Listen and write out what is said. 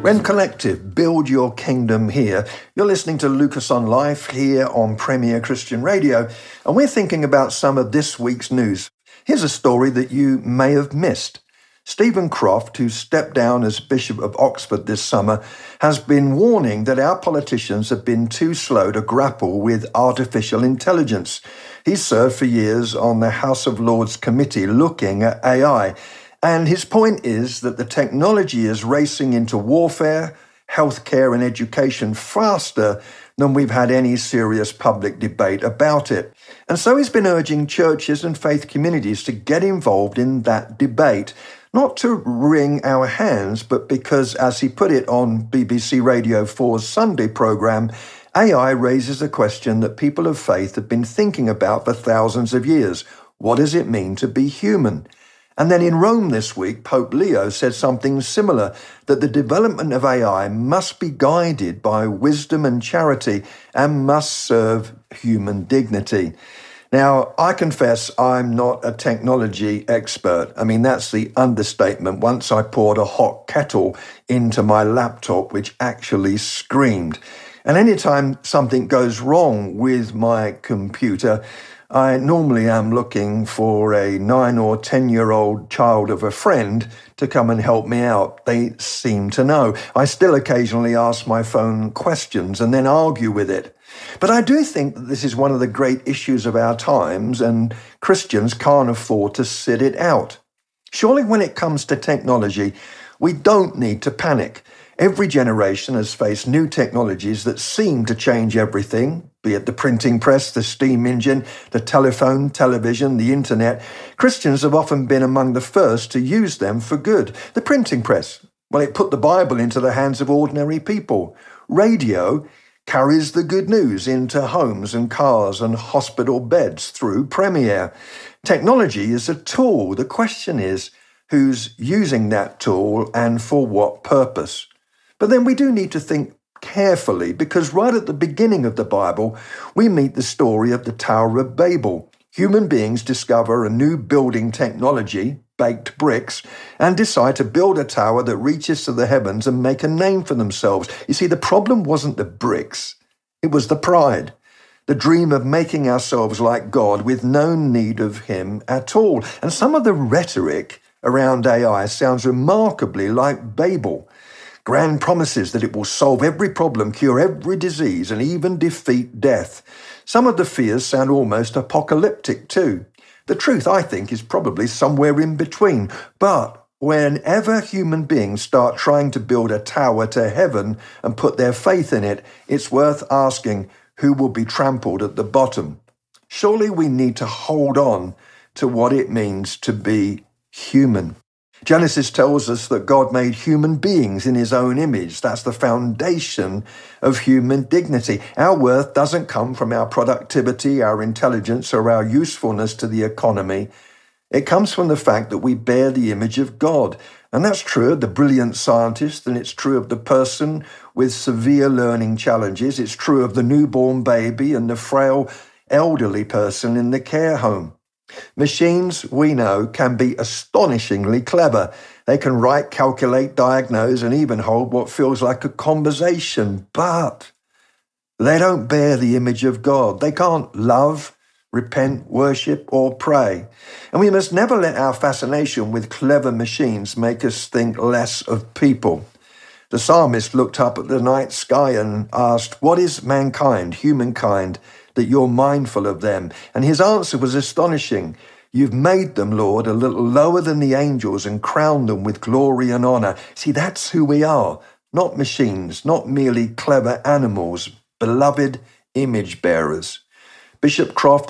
Rend Collective, build your kingdom here. You're listening to Lucas on Life here on Premier Christian Radio, and we're thinking about some of this week's news. Here's a story that you may have missed. Stephen Croft, who stepped down as Bishop of Oxford this summer, has been warning that our politicians have been too slow to grapple with artificial intelligence. He's served for years on the House of Lords Committee looking at AI. And his point is that the technology is racing into warfare, healthcare and education faster than we've had any serious public debate about it. And so he's been urging churches and faith communities to get involved in that debate, not to wring our hands, but because, as he put it on BBC Radio 4's Sunday programme, AI raises a question that people of faith have been thinking about for thousands of years. What does it mean to be human? And then in Rome this week, Pope Leo said something similar, that the development of AI must be guided by wisdom and charity and must serve human dignity. Now, I confess I'm not a technology expert. I mean, that's the understatement. Once I poured a hot kettle into my laptop, which actually screamed. And anytime something goes wrong with my computer, I normally am looking for a 9 or 10-year-old child of a friend to come and help me out. They seem to know. I still occasionally ask my phone questions and then argue with it. But I do think that this is one of the great issues of our times, and Christians can't afford to sit it out. Surely when it comes to technology, we don't need to panic. Every generation has faced new technologies that seem to change everything, be it the printing press, the steam engine, the telephone, television, the internet. Christians have often been among the first to use them for good. The printing press, well, it put the Bible into the hands of ordinary people. Radio carries the good news into homes and cars and hospital beds through Premier. Technology is a tool. The question is, who's using that tool and for what purpose? But then we do need to think carefully, because right at the beginning of the Bible, we meet the story of the Tower of Babel. Human beings discover a new building technology, baked bricks, and decide to build a tower that reaches to the heavens and make a name for themselves. You see, the problem wasn't the bricks, it was the pride. The dream of making ourselves like God with no need of him at all. And some of the rhetoric around AI sounds remarkably like Babel. Grand promises that it will solve every problem, cure every disease, and even defeat death. Some of the fears sound almost apocalyptic too. The truth, I think, is probably somewhere in between. But whenever human beings start trying to build a tower to heaven and put their faith in it, it's worth asking who will be trampled at the bottom. Surely we need to hold on to what it means to be human. Genesis tells us that God made human beings in his own image. That's the foundation of human dignity. Our worth doesn't come from our productivity, our intelligence, or our usefulness to the economy. It comes from the fact that we bear the image of God. And that's true of the brilliant scientist, and it's true of the person with severe learning challenges. It's true of the newborn baby and the frail elderly person in the care home. Machines, we know, can be astonishingly clever. They can write, calculate, diagnose, and even hold what feels like a conversation. But they don't bear the image of God. They can't love, repent, worship, or pray. And we must never let our fascination with clever machines make us think less of people. The psalmist looked up at the night sky and asked, "What is mankind, humankind, that you're mindful of them?" And his answer was astonishing. "You've made them, Lord, a little lower than the angels and crowned them with glory and honor." See, that's who we are. Not machines, not merely clever animals, beloved image bearers. Bishop Croft